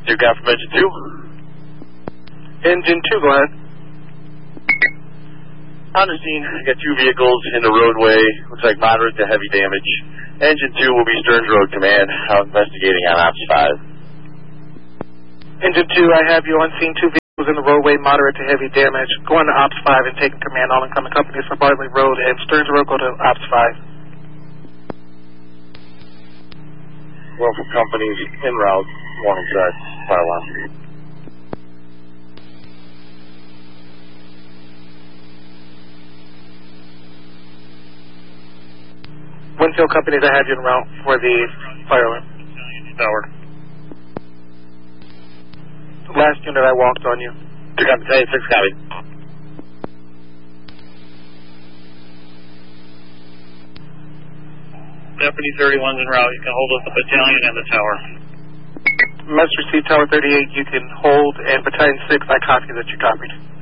2, got from Engine 2. Engine 2, go ahead. On the scene, got 2 vehicles in the roadway. Looks like moderate to heavy damage. Engine 2 will be Stearns Road Command, out investigating on Ops 5. Engine 2, I have you on scene. 2 vehicles in the roadway, moderate to heavy damage. Go on to Ops 5 and take command. All incoming companies from Bartley Road and Stearns Road, go to Ops 5. Well, for companies en route, warning track, fire alarm. Winfield companies, I have you en route for the fire alarm. Tower. Last unit I walked on you. 2 got battalion 6, copy. Deputy 31's en route. You can hold up the battalion and the tower. Message received, Tower 38, you can hold, and Battalion 6, I copy that you copied.